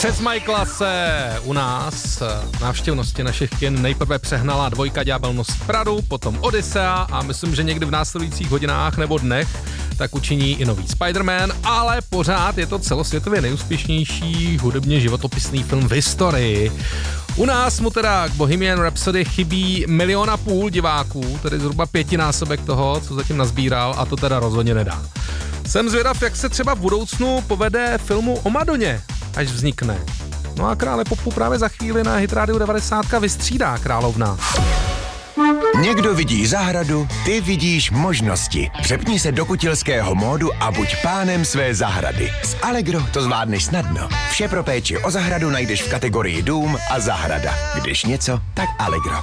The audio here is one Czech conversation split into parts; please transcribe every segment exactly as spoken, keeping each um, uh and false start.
Přes Michaela se u nás návštěvnosti našich kin nejprve přehnala dvojka Ďábel nosí Pradu, potom Odyssea a myslím, že někdy v následujících hodinách nebo dnech tak učiní i nový Spider-Man, ale pořád je to celosvětově nejúspěšnější hudebně životopisný film v historii. U nás mu teda k Bohemian Rhapsody chybí milion a půl diváků, tedy zhruba pětinásobek toho, co zatím nazbíral, a to teda rozhodně nedá. Jsem zvědav, jak se třeba v budoucnu povede filmu o Madoně, až vznikne. No a krále popu právě za chvíli na Hit Radio devadesát vystřídá královna. Někdo vidí zahradu, ty vidíš možnosti. Přepni se do kutilského módu a buď pánem své zahrady. S Allegro to zvládneš snadno. Vše pro péči o zahradu najdeš v kategorii dům a zahrada. Když něco, tak Allegro.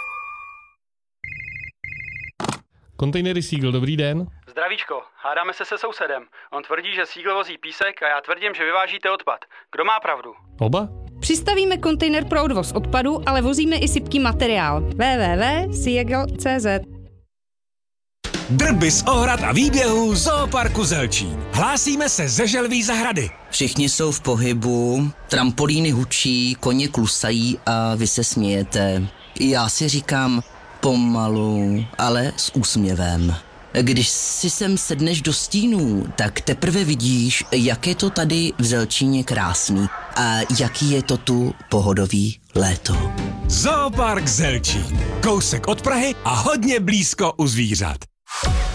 Kontejnery Seagull, dobrý den. Zdravíčko, hádáme se se sousedem. On tvrdí, že Seagull vozí písek a já tvrdím, že vyvážíte odpad. Kdo má pravdu? Oba? Přistavíme kontejner pro odvoz odpadu, ale vozíme i sypký materiál. w w w tečka seagull tečka c z Drby z ohrad a výběhů Zooparku Zelčín. Hlásíme se ze Želví zahrady. Všichni jsou v pohybu, trampolíny hučí, koně klusají a vy se smějete. Já si říkám pomalu, ale s úsměvem. Když si sem sedneš do stínů, tak teprve vidíš, jak je to tady v Zelčíně krásný a jaký je to tu pohodový léto. Zoopark Zelčín. Kousek od Prahy a hodně blízko u zvířat.